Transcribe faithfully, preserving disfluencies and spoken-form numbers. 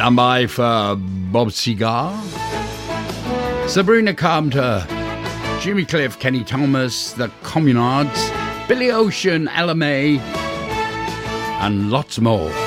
Stand by for Bob Seger, Sabrina Carpenter, Jimmy Cliff, Kenny Thomas, The Communards, Billy Ocean, Ella May, and lots more.